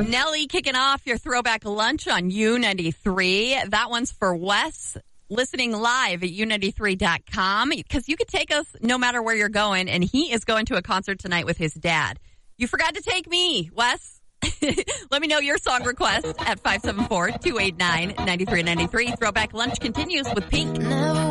Nelly kicking off your throwback lunch on U93. That one's for Wes, listening live at U93.com, because you could take us no matter where you're going, and he is going to a concert tonight with his dad. You forgot to take me, Wes. Let me know your song request at 574-289-9393. Throwback lunch continues with Pink.